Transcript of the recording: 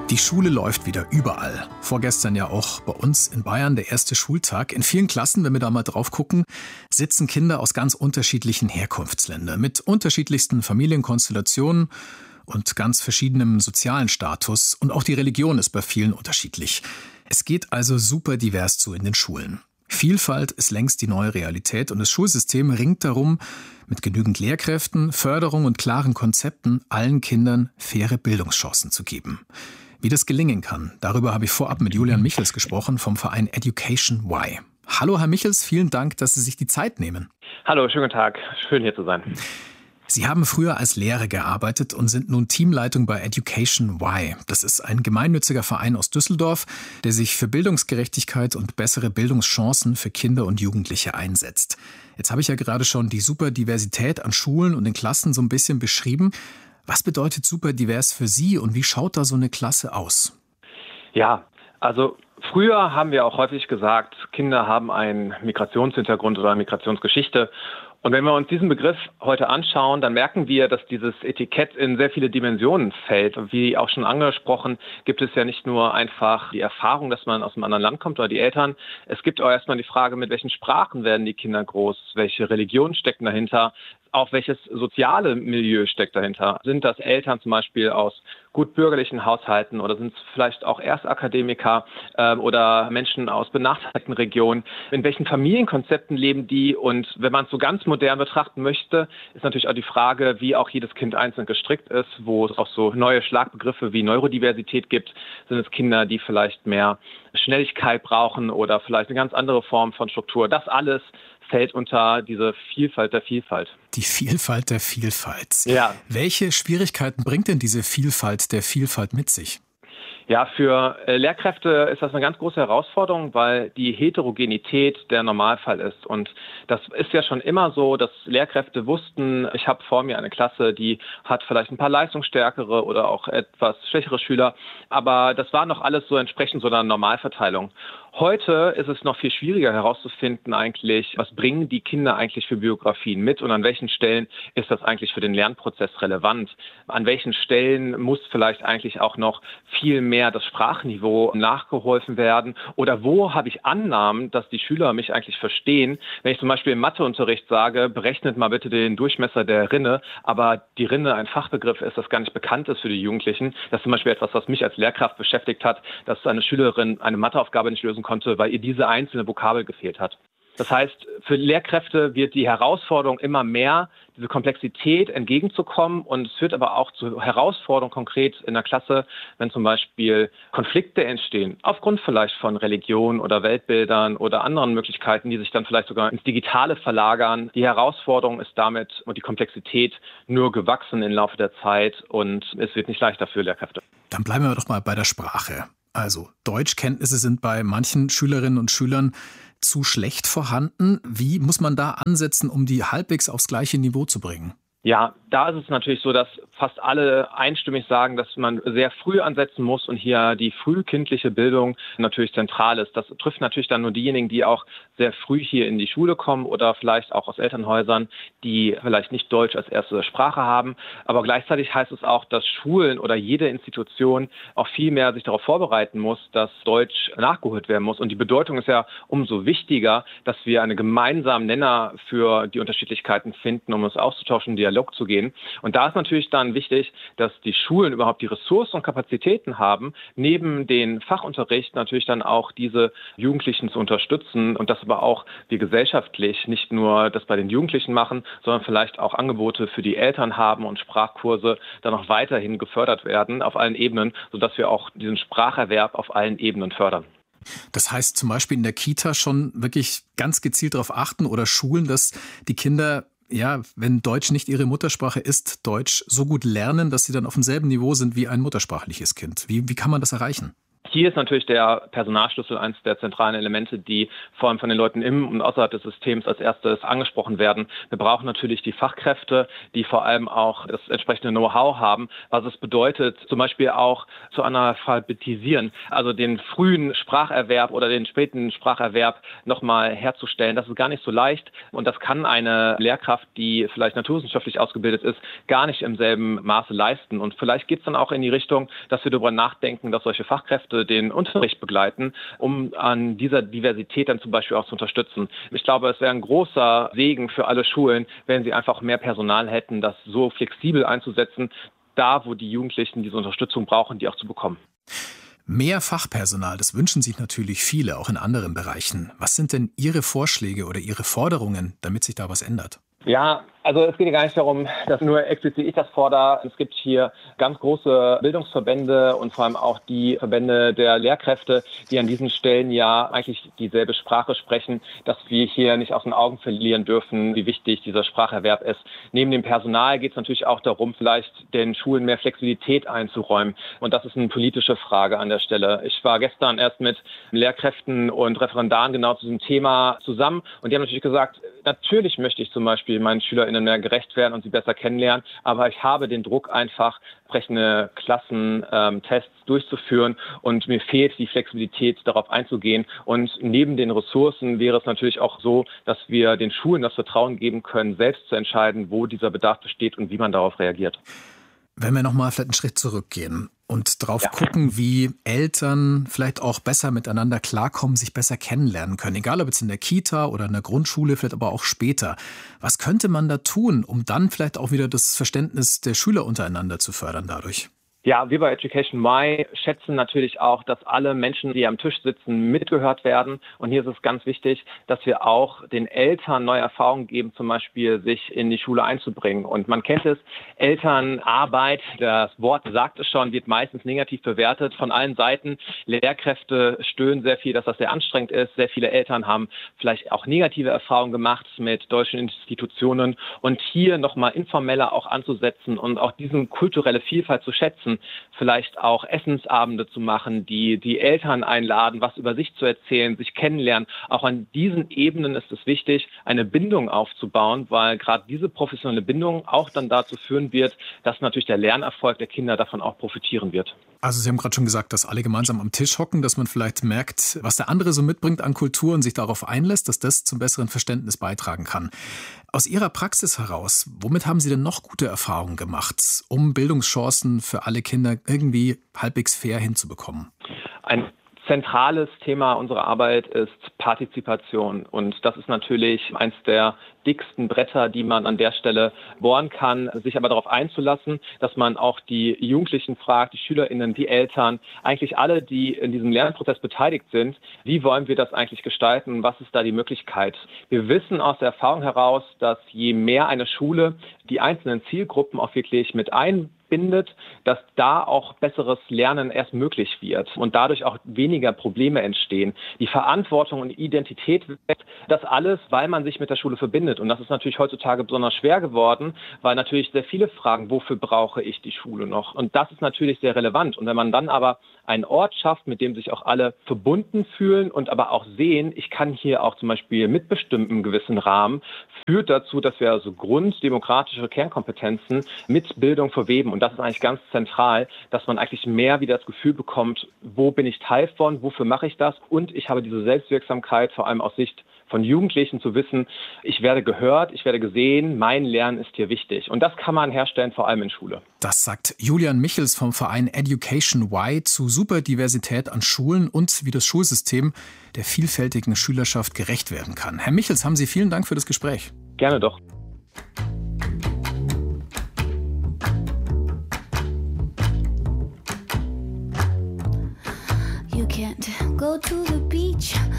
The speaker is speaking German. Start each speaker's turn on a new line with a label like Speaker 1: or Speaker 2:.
Speaker 1: Die Schule läuft wieder überall. Vorgestern ja auch bei uns in Bayern der erste Schultag. In vielen Klassen, wenn wir da mal drauf gucken, sitzen Kinder aus ganz unterschiedlichen Herkunftsländern mit unterschiedlichsten Familienkonstellationen und ganz verschiedenem sozialen Status. Und auch die Religion ist bei vielen unterschiedlich. Es geht also super divers zu in den Schulen. Vielfalt ist längst die neue Realität und das Schulsystem ringt darum, mit genügend Lehrkräften, Förderung und klaren Konzepten allen Kindern faire Bildungschancen zu geben. Wie das gelingen kann, darüber habe ich vorab mit Julian Michels gesprochen vom Verein Education Y. Hallo Herr Michels, vielen Dank, dass Sie sich die Zeit nehmen.
Speaker 2: Hallo, schönen guten Tag. Schön hier zu sein.
Speaker 1: Sie haben früher als Lehrer gearbeitet und sind nun Teamleitung bei Education Y. Das ist ein gemeinnütziger Verein aus Düsseldorf, der sich für Bildungsgerechtigkeit und bessere Bildungschancen für Kinder und Jugendliche einsetzt. Jetzt habe ich ja gerade schon die Superdiversität an Schulen und den Klassen so ein bisschen beschrieben. Was bedeutet superdivers für Sie und wie schaut da so eine Klasse aus?
Speaker 2: Ja, also früher haben wir auch häufig gesagt, Kinder haben einen Migrationshintergrund oder eine Migrationsgeschichte. Und wenn wir uns diesen Begriff heute anschauen, dann merken wir, dass dieses Etikett in sehr viele Dimensionen fällt. Wie auch schon angesprochen, gibt es ja nicht nur einfach die Erfahrung, dass man aus einem anderen Land kommt oder die Eltern. Es gibt auch erstmal die Frage, mit welchen Sprachen werden die Kinder groß, welche Religionen stecken dahinter, auch welches soziale Milieu steckt dahinter. Sind das Eltern zum Beispiel aus gut bürgerlichen Haushalten oder sind es vielleicht auch Erstakademiker oder Menschen aus benachteiligten Regionen? In welchen Familienkonzepten leben die? Und wenn man es so ganz modern betrachten möchte, ist natürlich auch die Frage, wie auch jedes Kind einzeln gestrickt ist, wo es auch so neue Schlagbegriffe wie Neurodiversität gibt. Sind es Kinder, die vielleicht mehr Schnelligkeit brauchen oder vielleicht eine ganz andere Form von Struktur? Das alles fällt unter diese Vielfalt der Vielfalt.
Speaker 1: Die Vielfalt der Vielfalt.
Speaker 2: Ja.
Speaker 1: Welche Schwierigkeiten bringt denn diese Vielfalt der Vielfalt mit sich?
Speaker 2: Ja, für Lehrkräfte ist das eine ganz große Herausforderung, weil die Heterogenität der Normalfall ist. Und das ist ja schon immer so, dass Lehrkräfte wussten, ich habe vor mir eine Klasse, die hat vielleicht ein paar leistungsstärkere oder auch etwas schwächere Schüler. Aber das war noch alles so entsprechend so einer Normalverteilung. Heute ist es noch viel schwieriger herauszufinden eigentlich, was bringen die Kinder eigentlich für Biografien mit und an welchen Stellen ist das eigentlich für den Lernprozess relevant? An welchen Stellen muss vielleicht eigentlich auch noch viel mehr das Sprachniveau nachgeholfen werden? Oder wo habe ich Annahmen, dass die Schüler mich eigentlich verstehen? Wenn ich zum Beispiel im Matheunterricht sage, berechnet mal bitte den Durchmesser der Rinne, aber die Rinne ein Fachbegriff ist, das gar nicht bekannt ist für die Jugendlichen. Das ist zum Beispiel etwas, was mich als Lehrkraft beschäftigt hat, dass eine Schülerin eine Matheaufgabe nicht lösen konnte, weil ihr diese einzelne Vokabel gefehlt hat. Das heißt, für Lehrkräfte wird die Herausforderung immer mehr, diese Komplexität entgegenzukommen. Und es führt aber auch zu Herausforderungen konkret in der Klasse, wenn zum Beispiel Konflikte entstehen, aufgrund vielleicht von Religion oder Weltbildern oder anderen Möglichkeiten, die sich dann vielleicht sogar ins Digitale verlagern. Die Herausforderung ist damit und die Komplexität nur gewachsen im Laufe der Zeit und es wird nicht leichter für Lehrkräfte.
Speaker 1: Dann bleiben wir doch mal bei der Sprache. Also Deutschkenntnisse sind bei manchen Schülerinnen und Schülern zu schlecht vorhanden. Wie muss man da ansetzen, um die halbwegs aufs gleiche Niveau zu bringen?
Speaker 2: Ja, da ist es natürlich so, dass fast alle einstimmig sagen, dass man sehr früh ansetzen muss und hier die frühkindliche Bildung natürlich zentral ist. Das trifft natürlich dann nur diejenigen, die auch sehr früh hier in die Schule kommen oder vielleicht auch aus Elternhäusern, die vielleicht nicht Deutsch als erste Sprache haben. Aber gleichzeitig heißt es auch, dass Schulen oder jede Institution auch viel mehr sich darauf vorbereiten muss, dass Deutsch nachgeholt werden muss. Und die Bedeutung ist ja umso wichtiger, dass wir einen gemeinsamen Nenner für die Unterschiedlichkeiten finden, um uns auszutauschen, Dialog zu gehen. Und da ist natürlich dann wichtig, dass die Schulen überhaupt die Ressourcen und Kapazitäten haben, neben den Fachunterricht natürlich dann auch diese Jugendlichen zu unterstützen und das aber auch wir gesellschaftlich nicht nur das bei den Jugendlichen machen, sondern vielleicht auch Angebote für die Eltern haben und Sprachkurse dann auch weiterhin gefördert werden auf allen Ebenen, sodass wir auch diesen Spracherwerb auf allen Ebenen fördern.
Speaker 1: Das heißt zum Beispiel in der Kita schon wirklich ganz gezielt darauf achten oder schulen, dass die Kinder, ja, wenn Deutsch nicht ihre Muttersprache ist, Deutsch so gut lernen, dass sie dann auf demselben Niveau sind wie ein muttersprachliches Kind. Wie kann man das erreichen?
Speaker 2: Hier ist natürlich der Personalschlüssel eines der zentralen Elemente, die vor allem von den Leuten im und außerhalb des Systems als erstes angesprochen werden. Wir brauchen natürlich die Fachkräfte, die vor allem auch das entsprechende Know-how haben, was es bedeutet, zum Beispiel auch zu analphabetisieren, also den frühen Spracherwerb oder den späten Spracherwerb nochmal herzustellen. Das ist gar nicht so leicht und das kann eine Lehrkraft, die vielleicht naturwissenschaftlich ausgebildet ist, gar nicht im selben Maße leisten. Und vielleicht geht es dann auch in die Richtung, dass wir darüber nachdenken, dass solche Fachkräfte den Unterricht begleiten, um an dieser Diversität dann zum Beispiel auch zu unterstützen. Ich glaube, es wäre ein großer Segen für alle Schulen, wenn sie einfach mehr Personal hätten, das so flexibel einzusetzen, da wo die Jugendlichen diese Unterstützung brauchen, die auch zu bekommen.
Speaker 1: Mehr Fachpersonal, das wünschen sich natürlich viele, auch in anderen Bereichen. Was sind denn Ihre Vorschläge oder Ihre Forderungen, damit sich da was ändert?
Speaker 2: Ja, also es geht ja gar nicht darum, dass nur explizit ich das fordere. Es gibt hier ganz große Bildungsverbände und vor allem auch die Verbände der Lehrkräfte, die an diesen Stellen ja eigentlich dieselbe Sprache sprechen, dass wir hier nicht aus den Augen verlieren dürfen, wie wichtig dieser Spracherwerb ist. Neben dem Personal geht es natürlich auch darum, vielleicht den Schulen mehr Flexibilität einzuräumen. Und das ist eine politische Frage an der Stelle. Ich war gestern erst mit Lehrkräften und Referendaren genau zu diesem Thema zusammen und die haben natürlich gesagt, natürlich möchte ich zum Beispiel meinen SchülerInnen mehr gerecht werden und sie besser kennenlernen, aber ich habe den Druck einfach, entsprechende Klassentests durchzuführen und mir fehlt die Flexibilität, darauf einzugehen. Und neben den Ressourcen wäre es natürlich auch so, dass wir den Schulen das Vertrauen geben können, selbst zu entscheiden, wo dieser Bedarf besteht und wie man darauf reagiert.
Speaker 1: Wenn wir nochmal vielleicht einen Schritt zurückgehen und drauf gucken, wie Eltern vielleicht auch besser miteinander klarkommen, sich besser kennenlernen können, egal ob jetzt in der Kita oder in der Grundschule, vielleicht aber auch später. Was könnte man da tun, um dann vielleicht auch wieder das Verständnis der Schüler untereinander zu fördern dadurch?
Speaker 2: Ja, wir bei Education Y schätzen natürlich auch, dass alle Menschen, die am Tisch sitzen, mitgehört werden. Und hier ist es ganz wichtig, dass wir auch den Eltern neue Erfahrungen geben, zum Beispiel sich in die Schule einzubringen. Und man kennt es, Elternarbeit, das Wort sagt es schon, wird meistens negativ bewertet von allen Seiten. Lehrkräfte stöhnen sehr viel, dass das sehr anstrengend ist. Sehr viele Eltern haben vielleicht auch negative Erfahrungen gemacht mit deutschen Institutionen. Und hier nochmal informeller auch anzusetzen und auch diese kulturelle Vielfalt zu schätzen, vielleicht auch Essensabende zu machen, die Eltern einladen, was über sich zu erzählen, sich kennenlernen. Auch an diesen Ebenen ist es wichtig, eine Bindung aufzubauen, weil gerade diese professionelle Bindung auch dann dazu führen wird, dass natürlich der Lernerfolg der Kinder davon auch profitieren wird.
Speaker 1: Also Sie haben gerade schon gesagt, dass alle gemeinsam am Tisch hocken, dass man vielleicht merkt, was der andere so mitbringt an Kultur und sich darauf einlässt, dass das zum besseren Verständnis beitragen kann. Aus Ihrer Praxis heraus, womit haben Sie denn noch gute Erfahrungen gemacht, um Bildungschancen für alle Kinder irgendwie halbwegs fair hinzubekommen?
Speaker 2: Ein zentrales Thema unserer Arbeit ist Partizipation. Und das ist natürlich eins der dicksten Bretter, die man an der Stelle bohren kann, sich aber darauf einzulassen, dass man auch die Jugendlichen fragt, die SchülerInnen, die Eltern, eigentlich alle, die in diesem Lernprozess beteiligt sind, wie wollen wir das eigentlich gestalten, was ist da die Möglichkeit? Wir wissen aus der Erfahrung heraus, dass je mehr eine Schule die einzelnen Zielgruppen auch wirklich mit einbindet, dass da auch besseres Lernen erst möglich wird und dadurch auch weniger Probleme entstehen. Die Verantwortung und Identität wächst, das alles, weil man sich mit der Schule verbindet. Und das ist natürlich heutzutage besonders schwer geworden, weil natürlich sehr viele fragen, wofür brauche ich die Schule noch? Und das ist natürlich sehr relevant. Und wenn man dann aber einen Ort schafft, mit dem sich auch alle verbunden fühlen und aber auch sehen, ich kann hier auch zum Beispiel mitbestimmen im gewissen Rahmen, führt dazu, dass wir also grunddemokratische Kernkompetenzen mit Bildung verweben. Und das ist eigentlich ganz zentral, dass man eigentlich mehr wieder das Gefühl bekommt, wo bin ich Teil von, wofür mache ich das? Und ich habe diese Selbstwirksamkeit, vor allem aus Sicht von Jugendlichen zu wissen, ich werde gehört, ich werde gesehen, mein Lernen ist hier wichtig. Und das kann man herstellen, vor allem in Schule.
Speaker 1: Das sagt Julian Michels vom Verein Education Y zu Superdiversität an Schulen und wie das Schulsystem der vielfältigen Schülerschaft gerecht werden kann. Herr Michels, haben Sie vielen Dank für das Gespräch.
Speaker 2: Gerne doch.
Speaker 3: You can't go to the beach